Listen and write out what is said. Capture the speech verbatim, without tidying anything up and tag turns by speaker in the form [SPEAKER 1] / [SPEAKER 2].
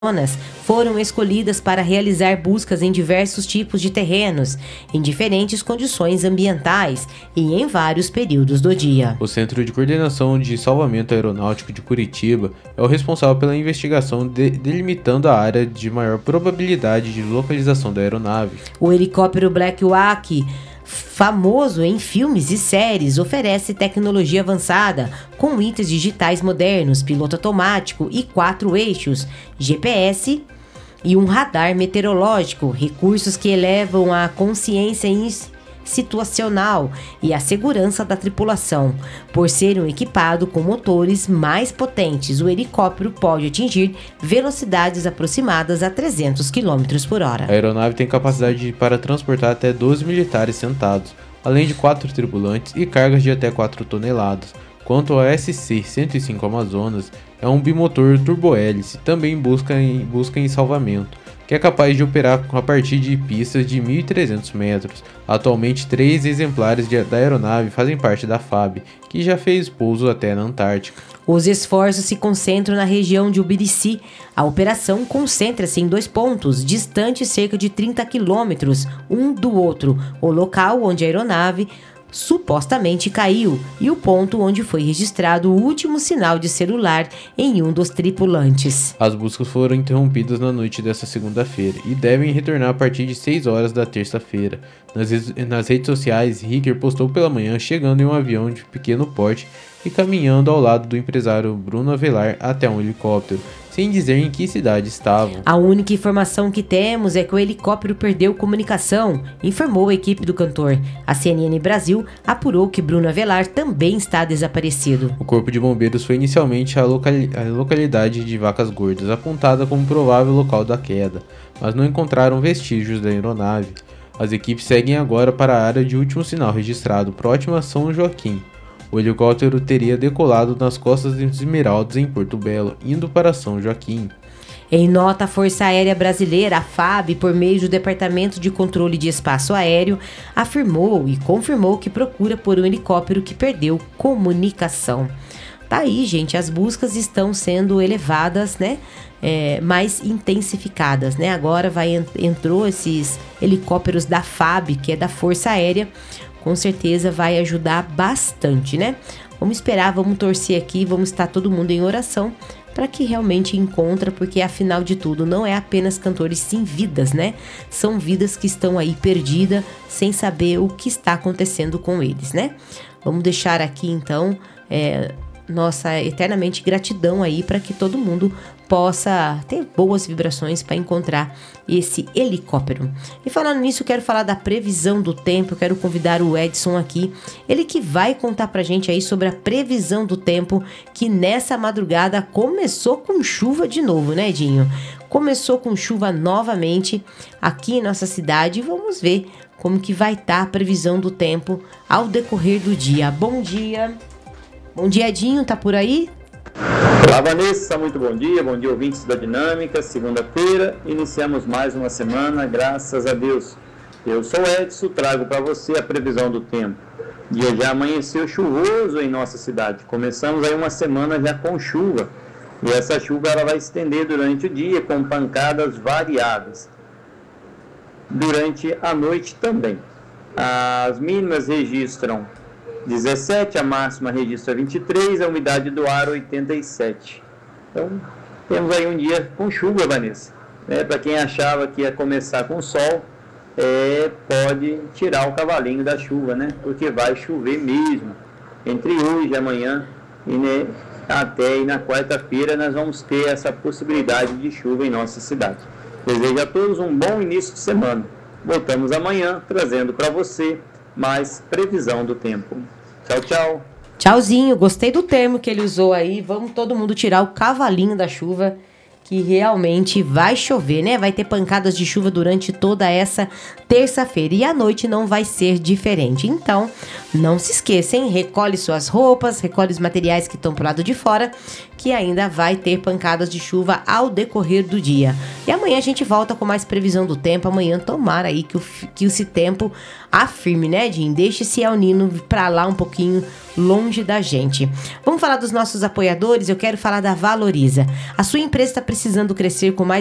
[SPEAKER 1] foram escolhidas para realizar buscas em diversos tipos de terrenos, em diferentes condições ambientais e em vários períodos do dia.
[SPEAKER 2] O Centro de Coordenação de Salvamento Aeronáutico de Curitiba é o responsável pela investigação de, delimitando a área de maior probabilidade de localização da aeronave.
[SPEAKER 1] O helicóptero Black Hawk, famoso em filmes e séries, oferece tecnologia avançada, com itens digitais modernos, piloto automático e quatro eixos, G P S e um radar meteorológico, recursos que elevam a consciência situacional e a segurança da tripulação. Por ser um equipado com motores mais potentes, o helicóptero pode atingir velocidades aproximadas a trezentos quilômetros por hora.
[SPEAKER 2] A aeronave tem capacidade para transportar até doze militares sentados, além de quatro tripulantes e cargas de até quatro toneladas. Quanto ao S C cento e cinco Amazonas, é um bimotor turbohélice, também busca em, busca em salvamento, que é capaz de operar a partir de pistas de mil e trezentos metros. Atualmente, três exemplares de, da aeronave fazem parte da F A B, que já fez pouso até na Antártica.
[SPEAKER 1] Os esforços se concentram na região de Ubidici. A operação concentra-se em dois pontos, distantes cerca de trinta quilômetros um do outro: o local onde a aeronave supostamente caiu e o ponto onde foi registrado o último sinal de celular em um dos tripulantes.
[SPEAKER 2] As buscas foram interrompidas na noite desta segunda-feira e devem retornar a partir de seis horas da terça-feira. Nas, nas redes sociais, Ricker postou pela manhã chegando em um avião de pequeno porte e caminhando ao lado do empresário Bruno Avelar até um helicóptero, sem dizer em que cidade estavam.
[SPEAKER 1] A única informação que temos é que o helicóptero perdeu comunicação, informou a equipe do cantor. A C N N Brasil apurou que Bruno Avelar também está desaparecido.
[SPEAKER 2] O Corpo de Bombeiros foi inicialmente à locali- localidade de Vacas Gordas, apontada como provável local da queda, mas não encontraram vestígios da aeronave. As equipes seguem agora para a área de último sinal registrado, próxima a São Joaquim. O helicóptero teria decolado nas costas de Esmeraldas em Porto Belo, indo para São Joaquim.
[SPEAKER 1] Em nota, a Força Aérea Brasileira, a F A B, por meio do Departamento de Controle de Espaço Aéreo, afirmou e confirmou que procura por um helicóptero que perdeu comunicação. Tá aí, gente, as buscas estão sendo elevadas, né? É, mais intensificadas, né? Agora vai, entrou esses helicópteros da F A B, que é da Força Aérea, com certeza vai ajudar bastante, né? Vamos esperar, vamos torcer aqui, vamos estar todo mundo em oração para que realmente encontre, porque afinal de tudo não é apenas cantores sem vidas, né? São vidas que estão aí perdidas, sem saber o que está acontecendo com eles, né? Vamos deixar aqui então é, nossa eternamente gratidão aí para que todo mundo possa ter boas vibrações para encontrar esse helicóptero. E falando nisso, eu quero falar da previsão do tempo. Eu quero convidar o Edson aqui, ele que vai contar pra gente aí sobre a previsão do tempo, que nessa madrugada começou com chuva de novo, né, Edinho? Começou com chuva novamente aqui em nossa cidade. Vamos ver como que vai estar a previsão do tempo ao decorrer do dia. Bom dia. Bom dia, Edinho, tá por aí?
[SPEAKER 3] Olá, Vanessa, muito bom dia, bom dia, ouvintes da Dinâmica. Segunda-feira, iniciamos mais uma semana, graças a Deus. Eu sou Edson, trago para você a previsão do tempo. Dia já amanheceu chuvoso em nossa cidade. Começamos aí uma semana já com chuva, e essa chuva ela vai estender durante o dia com pancadas variadas. Durante a noite também. As mínimas registram dezessete, a máxima registra vinte e três, a umidade do ar oitenta e sete. Então, temos aí um dia com chuva, Vanessa. É, para quem achava que ia começar com sol, é, pode tirar o cavalinho da chuva, né? Porque vai chover mesmo. Entre hoje e amanhã, e né, até e na quarta-feira, nós vamos ter essa possibilidade de chuva em nossa cidade. Desejo a todos um bom início de semana. Voltamos amanhã, trazendo para você mais previsão do tempo. Tchau, tchau.
[SPEAKER 1] Tchauzinho, gostei do termo que ele usou aí. Vamos todo mundo tirar o cavalinho da chuva, que realmente vai chover, né? Vai ter pancadas de chuva durante toda essa terça-feira e à noite não vai ser diferente. Então, não se esqueça, hein? Recolhe suas roupas, recolhe os materiais que estão pro lado de fora, que ainda vai ter pancadas de chuva ao decorrer do dia. E amanhã a gente volta com mais previsão do tempo. Amanhã tomara aí que, o, que esse tempo afirme, né, Jim? Deixe esse El Niño pra lá um pouquinho longe da gente. Vamos falar dos nossos apoiadores? Eu quero falar da Valoriza. A sua empresa está precisando crescer com mais